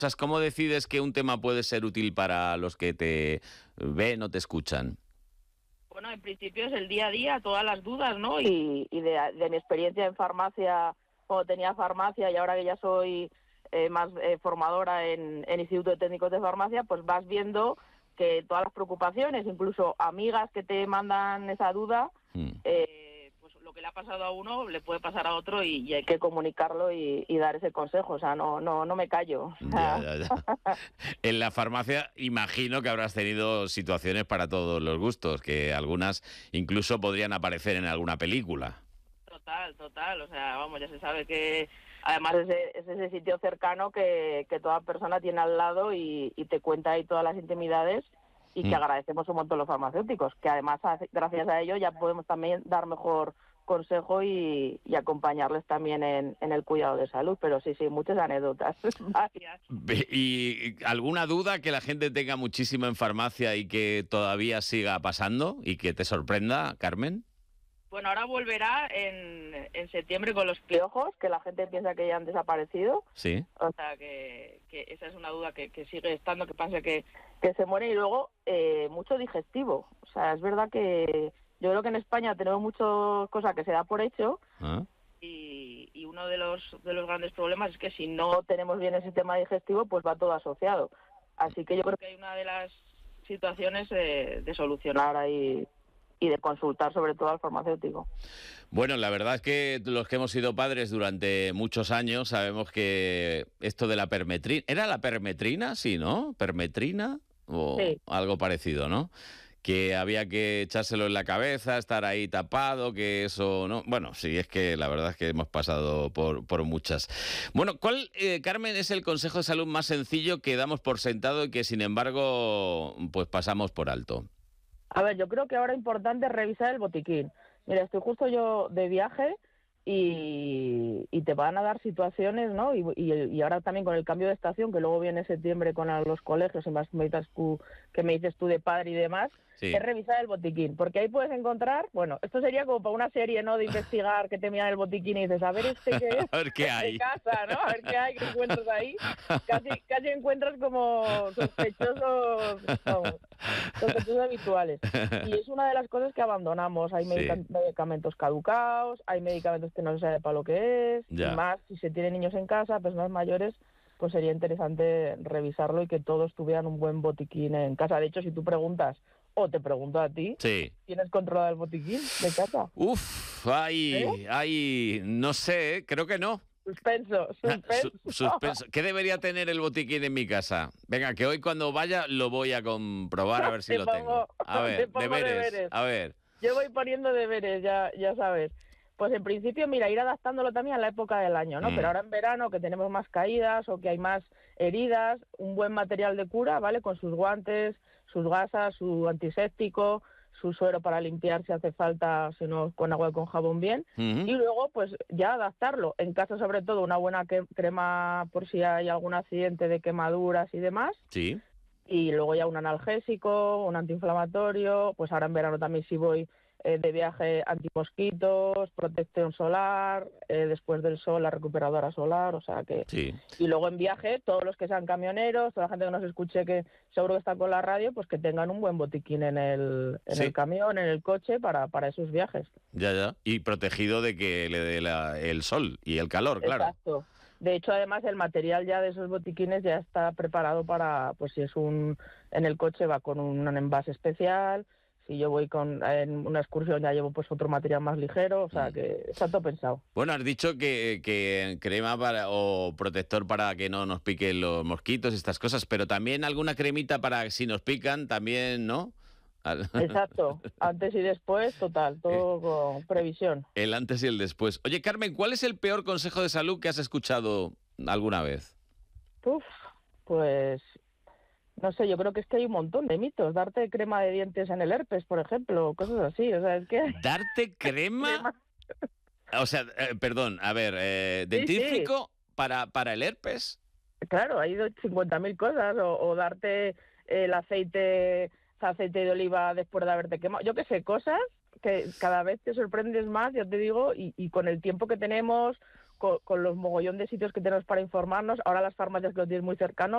cosas. ¿Cómo decides que un tema puede ser útil para los que te ven o te escuchan? Bueno, en principio es el día a día, todas las dudas, ¿no? Y de mi experiencia en farmacia, cuando tenía farmacia y ahora que ya soy más formadora en Instituto de Técnicos de Farmacia, pues vas viendo que todas las preocupaciones, incluso amigas que te mandan esa duda, Mm. pues lo que le ha pasado a uno le puede pasar a otro y hay que comunicarlo y dar ese consejo. O sea, no me callo. O Ya, sea, ya, ya. En la farmacia imagino que habrás tenido situaciones para todos los gustos, que algunas incluso podrían aparecer en alguna película. Total. O sea, vamos, ya se sabe que además es ese sitio cercano que toda persona tiene al lado y te cuenta ahí todas las intimidades y que Mm. agradecemos un montón los farmacéuticos, que además gracias a ello ya podemos también dar mejor consejo y acompañarles también en el cuidado de salud. Pero sí, muchas anécdotas, varias. ¿Y alguna duda que la gente tenga muchísimo en farmacia y que todavía siga pasando y que te sorprenda, Carmen? Bueno, ahora volverá en septiembre con los piojos, que la gente piensa que ya han desaparecido. Sí. O sea, que esa es una duda que sigue estando, que pasa que se muere. Y luego, mucho digestivo. O sea, es verdad que yo creo que en España tenemos muchas cosas que se da por hecho ¿Ah? y uno de los grandes problemas es que si no tenemos bien el sistema digestivo, pues va todo asociado. Así que yo creo que hay una de las situaciones de solucionar ahí y de consultar sobre todo al farmacéutico. Bueno, la verdad es que los que hemos sido padres durante muchos años sabemos que esto de la permetrina... ¿Era la permetrina? Sí, ¿no? ¿Permetrina? O Sí. algo parecido, ¿no? Que había que echárselo en la cabeza, estar ahí tapado, que eso no... Bueno, sí, es que la verdad es que hemos pasado por muchas. Bueno, ¿cuál, Carmen, es el consejo de salud más sencillo que damos por sentado y que, sin embargo, pues pasamos por alto? A ver, yo creo que ahora es importante revisar el botiquín. Mira, estoy justo yo de viaje y te van a dar situaciones, ¿no? Y ahora también con el cambio de estación, que luego viene septiembre con los colegios, y más que me dices tú de padre y demás, Sí. es revisar el botiquín, porque ahí puedes encontrar, bueno, esto sería como para una serie, ¿no? De investigar, que te miran el botiquín y dices, a ver este qué es, A ver qué de hay. casa, ¿no? A ver qué hay, qué encuentras ahí. Casi encuentras como sospechosos, vamos, sospechosos habituales. Y es una de las cosas que abandonamos. Hay Sí, medicamentos caducados, hay medicamentos que no se sabe para lo que es, y ya. más si se tienen niños en casa, personas mayores, pues sería interesante revisarlo y que todos tuvieran un buen botiquín en casa. De hecho, si tú preguntas, o te pregunto a ti, Sí. ¿tienes controlado el botiquín de casa? Uf, ¿Eh? no sé, creo que no. Suspenso, suspenso. Suspenso. ¿Qué debería tener el botiquín en mi casa? Venga, que hoy cuando vaya lo voy a comprobar a ver si Te lo tengo. pongo, A te ver, pongo deberes, deberes. a ver. Yo voy poniendo deberes, ya sabes. Pues en principio, mira, ir adaptándolo también a la época del año, ¿no? Pero Mm, ahora en verano, que tenemos más caídas o que hay más heridas, un buen material de cura, ¿vale? Con sus guantes, sus gasas, su antiséptico, su suero para limpiar si hace falta, si no, con agua y con jabón bien. ujú. Y luego, pues ya adaptarlo. En casa, sobre todo, una buena crema por si hay algún accidente de quemaduras y demás, Sí, y luego ya un analgésico, un antiinflamatorio, pues ahora en verano también si voy de viaje antimosquitos, protección solar, después del sol la recuperadora solar, o sea que... sí. Y luego en viaje, todos los que sean camioneros, toda la gente que nos escuche que seguro que está con la radio, pues que tengan un buen botiquín en el Sí, camión, en el coche, para esos viajes. ya, ya. Y protegido de que le dé el sol y el calor, claro. Exacto. De hecho, además, el material ya de esos botiquines ya está preparado para, pues si es en el coche va con un envase especial, si yo voy en una excursión ya llevo pues otro material más ligero, o sea Mm. que está todo pensado. Bueno, has dicho que crema o protector para que no nos piquen los mosquitos y estas cosas, pero también alguna cremita para si nos pican, también, ¿no? Al- Exacto. Antes y después, total, Eh, todo con eh, previsión. El antes y el después. Oye, Carmen, ¿cuál es el peor consejo de salud que has escuchado alguna vez? Uf, pues no sé, yo creo que es que hay un montón de mitos. Darte crema de dientes en el herpes, por ejemplo, cosas así. O sea, es que ¿Darte crema? crema. O sea, perdón, a ver, Sí, sí. dentífrico para el herpes. Claro, hay 50.000 cosas, o darte el aceite de oliva después de haberte quemado. Yo qué sé, cosas que cada vez te sorprendes más, ya te digo, y con el tiempo que tenemos, con los mogollón de sitios que tenemos para informarnos, ahora las farmacias que lo tienen muy cercano,